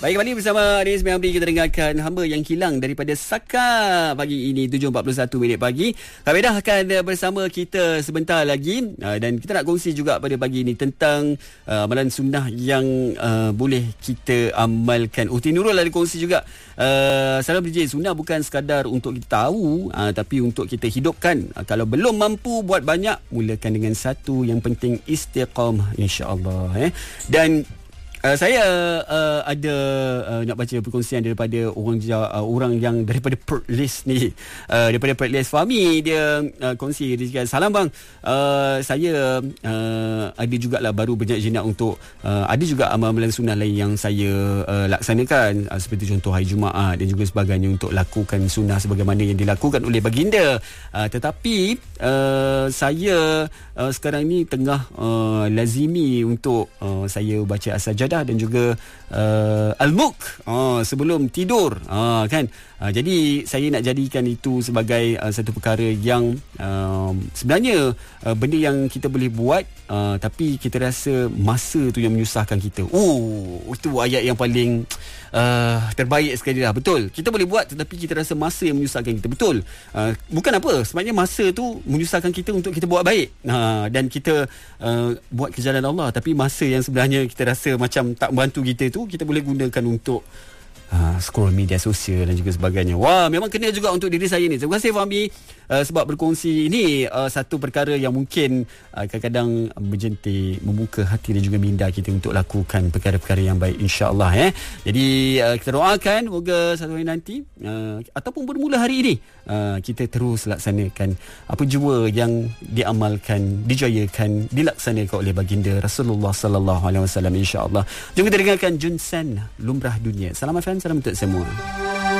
Baik, kembali bersama Anis Membi, kita dengarkan Hamba Yang Hilang daripada Saka pagi ini 7.41 pagi. Kak Bedah akan bersama kita sebentar lagi dan kita nak kongsi juga pada pagi ini tentang amalan sunnah yang boleh kita amalkan. Uti Nurul ada kongsi juga. Salam DJ, sunnah bukan sekadar untuk kita tahu tapi untuk kita hidupkan. Kalau belum mampu buat banyak, mulakan dengan satu. Yang penting istiqamah, insya-Allah. Dan saya ada nak baca perkongsian daripada orang yang daripada Perth List ni, daripada Perth List. Fahmi dia kongsi, dia cakap, salam bang, saya ada jugalah baru berjinak untuk ada juga amalan sunnah lain yang saya laksanakan, seperti contoh hari Jumaat dan juga sebagainya, untuk lakukan sunnah sebagaimana yang dilakukan oleh baginda. Tetapi saya sekarang ni tengah lazimi untuk saya baca as-sajadah dan juga al-mulk sebelum tidur, kan. Jadi saya nak jadikan itu sebagai satu perkara yang sebenarnya benda yang kita boleh buat, tapi kita rasa masa tu yang menyusahkan kita. Itu ayat yang paling terbaik sekali lah. Betul, kita boleh buat tetapi kita rasa masa yang menyusahkan kita. Betul, bukan apa, sebenarnya masa tu menyusahkan kita untuk kita buat baik, dan kita buat ke jalan Allah, tapi masa yang sebenarnya kita rasa macam tak membantu kita tu, kita boleh gunakan untuk scroll media sosial dan juga sebagainya. Wah, memang kena juga untuk diri saya ni. Terima kasih Fahmi sebab berkongsi ini satu perkara yang mungkin kadang-kadang menjentik, membuka hati dan juga minda kita untuk lakukan perkara-perkara yang baik, insya-Allah. Jadi kita doakan moga satu hari nanti ataupun bermula hari ini kita terus laksanakan apa jua yang diamalkan, dijayakan, dilaksanakan oleh baginda Rasulullah sallallahu alaihi wasallam, insya-Allah. Jom kita dengarkan Junsan Lumrah Dunia. Salam FM, salam untuk semua.